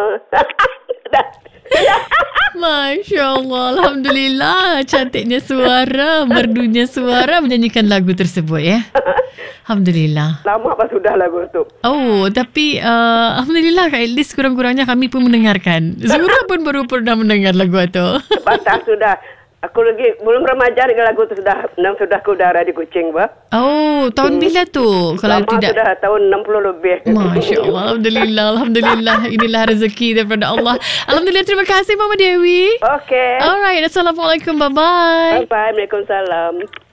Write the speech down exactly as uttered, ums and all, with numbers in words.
Masya Allah, Alhamdulillah. Cantiknya suara, merdunya suara menyanyikan lagu tersebut ya. Alhamdulillah. Lama apa sudah lagu tu? Oh, tapi uh, Alhamdulillah, at least kurang-kurangnya kami pun mendengarkan. Zura pun baru pernah mendengar lagu itu. Batas sudah. Aku lagi belum remaja dengan lagu tu sudah enam sudah ke udara di Kuching, bah. Oh, tahun hmm. bila tu? Kalau Lama tidak sudah tahun enam puluh lebih. Masya Allah, Alhamdulillah, Alhamdulillah. Inilah rezeki daripada Allah. Alhamdulillah, terima kasih Mama Dewi. Okey. Alright, Assalamualaikum, bye-bye. Bye-bye, Waalaikumsalam.